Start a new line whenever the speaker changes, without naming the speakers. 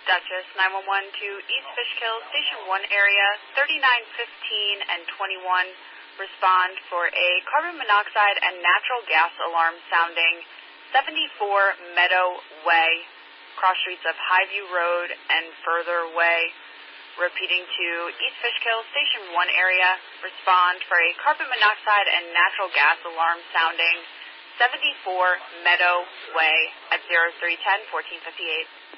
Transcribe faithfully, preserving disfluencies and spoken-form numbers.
Duchess, nine one one to East Fishkill, Station one area, thirty-nine fifteen and twenty-one. Respond for a carbon monoxide and natural gas alarm sounding seventy-four Meadow Way, cross streets of Highview Road and further way. Repeating to East Fishkill, Station one area, respond for a carbon monoxide and natural gas alarm sounding seventy-four Meadow Way at zero three one zero, fourteen fifty-eight.